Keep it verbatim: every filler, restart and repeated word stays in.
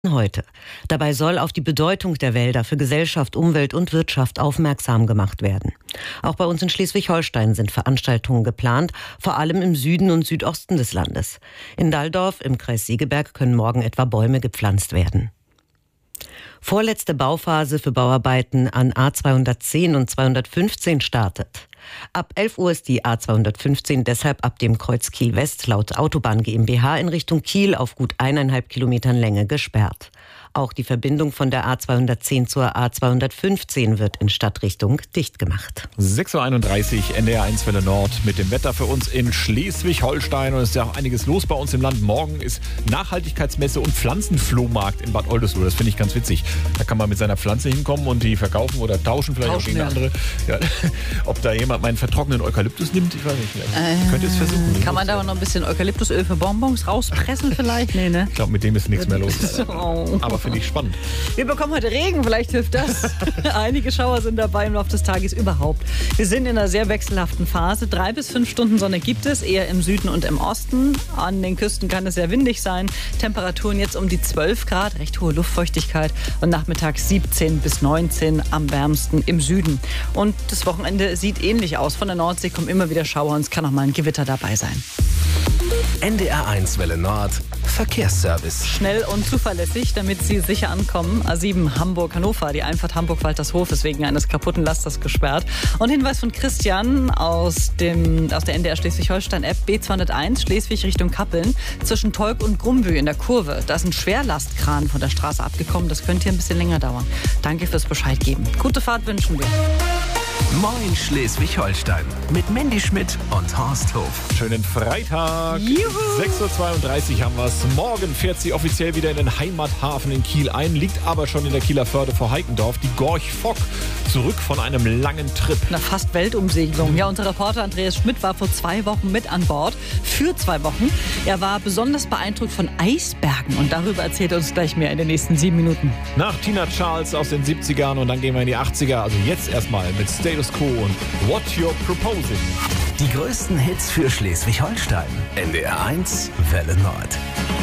Heute. Dabei soll auf die Bedeutung der Wälder für Gesellschaft, Umwelt und Wirtschaft aufmerksam gemacht werden. Auch bei uns in Schleswig-Holstein sind Veranstaltungen geplant, vor allem im Süden und Südosten des Landes. In Dalldorf im Kreis Segeberg können morgen etwa Bäume gepflanzt werden. Vorletzte Bauphase für Bauarbeiten an A zweihundertzehn und zweihundertfünfzehn startet. Ab elf Uhr ist die A zweihundertfünfzehn deshalb ab dem Kreuz Kiel West laut Autobahn GmbH in Richtung Kiel auf gut eineinhalb Kilometern Länge gesperrt. Auch die Verbindung von der A zweihundertzehn zur A zweihundertfünfzehn wird in Stadtrichtung dicht gemacht. sechs Uhr einunddreißig, N D R eins Welle Nord mit dem Wetter für uns in Schleswig-Holstein. Und es ist ja auch einiges los bei uns im Land. Morgen ist Nachhaltigkeitsmesse und Pflanzenflohmarkt in Bad Oldesloe. Das finde ich ganz witzig. Da kann man mit seiner Pflanze hinkommen und die verkaufen oder tauschen vielleicht tauschen, auch gegen ja. andere. Ja. Ob da jemand meinen vertrockneten Eukalyptus nimmt, ich weiß nicht. Äh, Könnt ihr es versuchen? Kann man da auch noch ein bisschen Eukalyptusöl für Bonbons rauspressen vielleicht? Nee, ne? Ich glaube, mit dem ist nichts mehr los. Oh. Aber finde ich spannend. Wir bekommen heute Regen, vielleicht hilft das. Einige Schauer sind dabei im Laufe des Tages überhaupt. Wir sind in einer sehr wechselhaften Phase. Drei bis fünf Stunden Sonne gibt es, eher im Süden und im Osten. An den Küsten kann es sehr windig sein. Temperaturen jetzt um die zwölf Grad, recht hohe Luftfeuchtigkeit. Und nachmittags siebzehn bis neunzehn, am wärmsten im Süden. Und das Wochenende sieht ähnlich aus. Von der Nordsee kommen immer wieder Schauer und es kann auch mal ein Gewitter dabei sein. N D R eins Welle Nord Verkehrsservice. Schnell und zuverlässig, damit Sie sicher ankommen. A sieben Hamburg-Hannover, die Einfahrt Hamburg-Waltershof ist wegen eines kaputten Lasters gesperrt. Und Hinweis von Christian aus, dem, aus der N D R Schleswig-Holstein-App B zweihunderteins Schleswig Richtung Kappeln zwischen Tolk und Grumbü in der Kurve. Da ist ein Schwerlastkran von der Straße abgekommen. Das könnte hier ein bisschen länger dauern. Danke fürs Bescheid geben. Gute Fahrt wünschen wir. Moin Schleswig-Holstein mit Mandy Schmidt und Horst Hof. Schönen Freitag. Juhu. sechs Uhr zweiunddreißig haben wir es. Morgen fährt sie offiziell wieder in den Heimathafen in Kiel ein, liegt aber schon in der Kieler Förde vor Heikendorf. Die Gorch Fock zurück von einem langen Trip. Eine fast Weltumsegelung. Ja, unser Reporter Andreas Schmidt war vor zwei Wochen mit an Bord. Für zwei Wochen. Er war besonders beeindruckt von Eisbergen und darüber erzählt er uns gleich mehr in den nächsten sieben Minuten. Nach Tina Charles aus den siebzigern und dann gehen wir in die achtziger. Also jetzt erstmal mit Status Quo und What You're Proposing. Die größten Hits für Schleswig-Holstein. N D R eins Welle Nord.